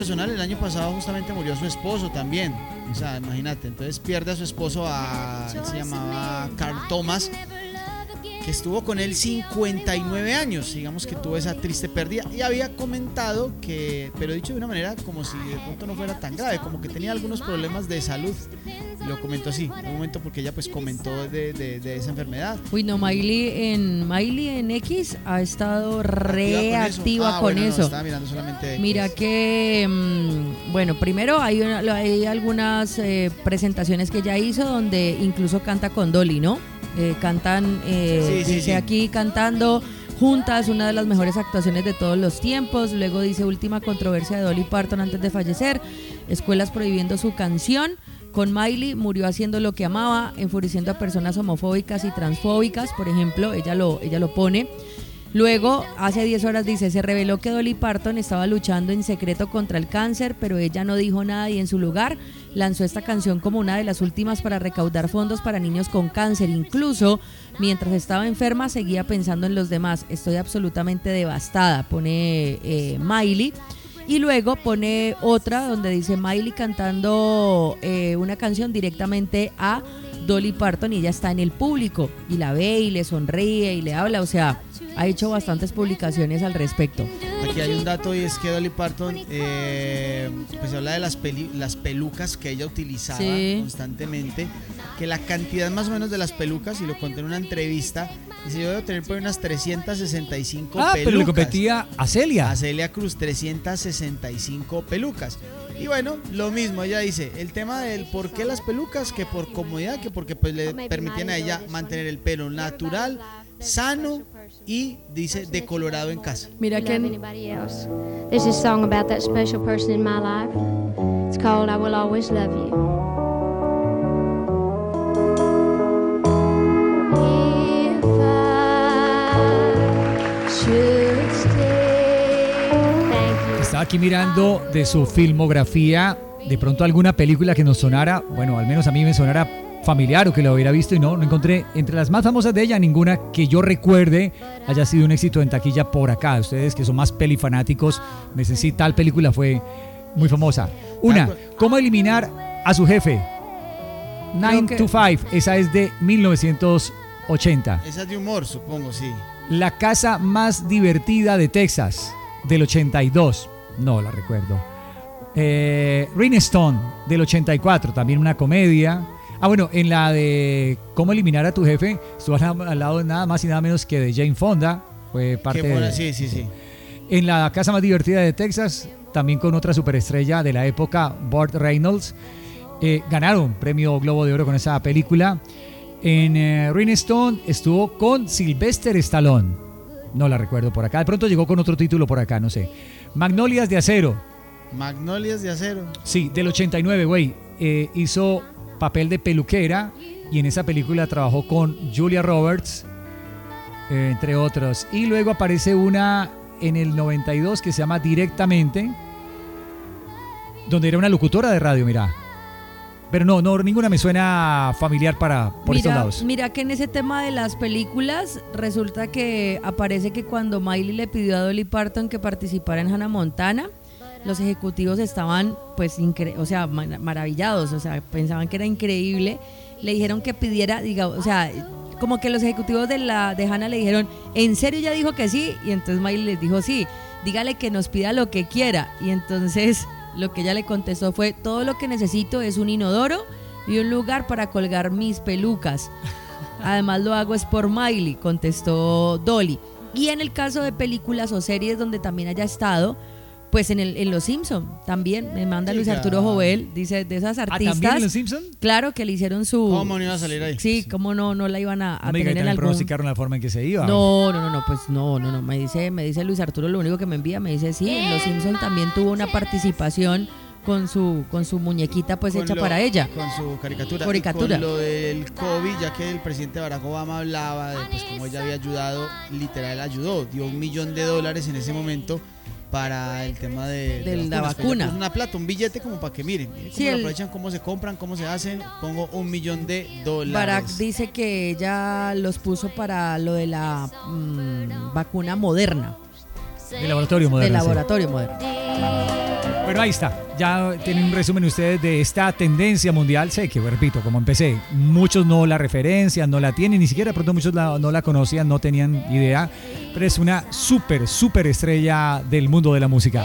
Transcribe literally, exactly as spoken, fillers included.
Personal, el año pasado justamente murió su esposo también. O sea, imagínate, entonces pierde a su esposo, a, él se llamaba Carl Thomas, que estuvo con él cincuenta y nueve años, digamos que tuvo esa triste pérdida y había comentado que, pero dicho de una manera como si de pronto no fuera tan grave, como que tenía algunos problemas de salud. Lo comentó así, en un momento porque ella pues comentó de, de, de esa enfermedad. Uy, no, Miley en Miley en X ha estado reactiva con eso. Ah, bueno, no, estaba mirando solamente Mira que, mmm, bueno, primero hay, una, hay algunas eh, presentaciones que ella hizo donde incluso canta con Dolly, ¿no? Eh, cantan, eh, sí, sí, dice sí. aquí cantando juntas, una de las mejores actuaciones de todos los tiempos. Luego dice última controversia de Dolly Parton antes de fallecer, escuelas prohibiendo su canción. Con Miley murió haciendo lo que amaba, enfureciendo a personas homofóbicas y transfóbicas, por ejemplo, ella lo, ella lo pone. Luego, hace diez horas dice, se reveló que Dolly Parton estaba luchando en secreto contra el cáncer, pero ella no dijo nada y en su lugar lanzó esta canción como una de las últimas para recaudar fondos para niños con cáncer. Incluso, mientras estaba enferma, seguía pensando en los demás. Estoy absolutamente devastada, pone eh, Miley. Y luego pone otra donde dice Miley cantando eh, una canción directamente a Dolly Parton y ella está en el público y la ve y le sonríe y le habla, o sea, ha hecho bastantes publicaciones al respecto. Aquí hay un dato y es que Dolly Parton eh, pues habla de las, peli, las pelucas que ella utilizaba sí. constantemente, que la cantidad más o menos de las pelucas, y lo conté en una entrevista, dice yo debo tener por unas trescientas sesenta y cinco ah, pelucas. Pero le competía a Celia. A Celia Cruz, trescientas sesenta y cinco pelucas. Y bueno, lo mismo, ella dice, el tema del por qué las pelucas, que por comodidad, que porque pues le permitían a ella mantener el pelo natural, sano y dice decolorado en casa. Mira que There's a song about that special person in my life. It's called I Will Always Love You. If I should stay. Thank you. Estaba aquí mirando de su filmografía, de pronto alguna película que nos sonara, bueno, al menos a mí me sonara familiar o que lo hubiera visto y no, no encontré entre las más famosas de ella ninguna que yo recuerde haya sido un éxito en taquilla por acá. Ustedes que son más pelifanáticos me dicen sí, tal película fue muy famosa. Una, ¿cómo eliminar a su jefe? nine to five, esa es de mil novecientos ochenta. Esa es de humor, supongo, sí. La casa más divertida de Texas, del ochenta y dos, no la recuerdo. eh, Ring Stone, del ochenta y cuatro, también una comedia. Ah, bueno, en la de cómo eliminar a tu jefe, estuvo al lado de nada más y nada menos que de Jane Fonda. Fue parte buena, de... Sí, sí, sí. En la casa más divertida de Texas, también con otra superestrella de la época, Burt Reynolds. Eh, ganaron premio Globo de Oro con esa película. En eh, Ring Stone estuvo con Sylvester Stallone. No la recuerdo por acá. De pronto llegó con otro título por acá, no sé. Magnolias de Acero. Magnolias de Acero. Sí, del ochenta y nueve, güey. Eh, hizo papel de peluquera y en esa película trabajó con Julia Roberts, eh, entre otros. Y luego aparece una en el noventa y dos que se llama Directamente, donde era una locutora de radio, mira. Pero no, no, ninguna me suena familiar para por mira, estos lados. Mira que en ese tema de las películas resulta que aparece que cuando Miley le pidió a Dolly Parton que participara en Hannah Montana, los ejecutivos estaban pues incre- o sea, mar- maravillados, o sea, pensaban que era increíble. Le dijeron que pidiera, diga, o sea, como que los ejecutivos de la de Hannah le dijeron, ¿en serio ya dijo que sí? Y entonces Miley les dijo, sí, dígale que nos pida lo que quiera. Y entonces lo que ella le contestó fue, todo lo que necesito es un inodoro y un lugar para colgar mis pelucas. Además lo hago es por Miley, contestó Dolly. Y en el caso de películas o series donde también haya estado, pues en, el, en Los Simpson también me manda sí, Luis Arturo Jovel, dice de esas artistas. ¿Ah, también en Los Simpson? Claro, que le hicieron su. ¿Cómo no iba a salir ahí? Sí, cómo no, no la iban a, a no me tener en algún. pronosticaron la forma en que se iba. No, no, no, no, pues no, no, no. Me dice, me dice Luis Arturo, lo único que me envía, me dice sí, en Los Simpson también tuvo una participación con su, con su muñequita pues con hecha lo, para ella. Con su caricatura. caricatura. Y con lo del COVID, ya que el presidente Barack Obama hablaba de pues cómo ella había ayudado, literal ayudó, dio un millón de dólares en ese momento para el tema de, de, de la vacunas. vacuna. Pues una plata, un billete como para que miren, miren cómo sí, lo el, aprovechan, cómo se compran, cómo se hacen, pongo un millón de dólares. Barack dice que ella los puso para lo de la mmm, vacuna Moderna. El laboratorio Moderna. El laboratorio sí. Moderna. Bueno, ahí está. Ya tienen un resumen ustedes de esta tendencia mundial. Sé que, repito, como empecé, muchos no la referencian, no la tienen, ni siquiera de pronto muchos la, no la conocían, no tenían idea. Pero es una súper, súper estrella del mundo de la música.